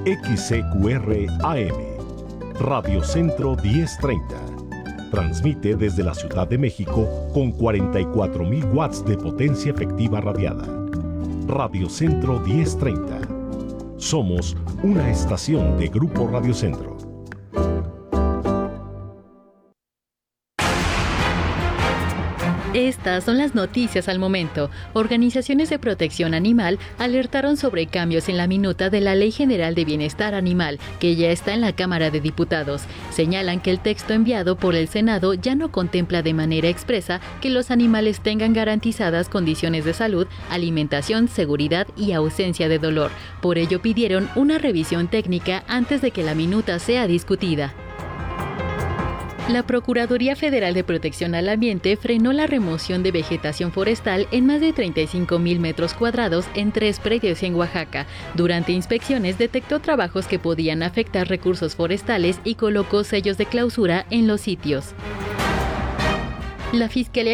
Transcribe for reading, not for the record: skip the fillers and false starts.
XCQR AM, Radio Centro 1030. Transmite desde la Ciudad de México con 44.000 watts de potencia efectiva radiada. Radio Centro 1030. Somos una estación de Grupo Radio Centro. Estas son las noticias al momento. Organizaciones de protección animal alertaron sobre cambios en la minuta de la Ley General de Bienestar Animal, que ya está en la Cámara de Diputados. Señalan que el texto enviado por el Senado ya no contempla de manera expresa que los animales tengan garantizadas condiciones de salud, alimentación, seguridad y ausencia de dolor. Por ello pidieron una revisión técnica antes de que la minuta sea discutida. La Procuraduría Federal de Protección al Ambiente frenó la remoción de vegetación forestal en más de 35,000 metros cuadrados en 3 predios en Oaxaca. Durante inspecciones detectó trabajos que podían afectar recursos forestales y colocó sellos de clausura en los sitios. La Fiscalía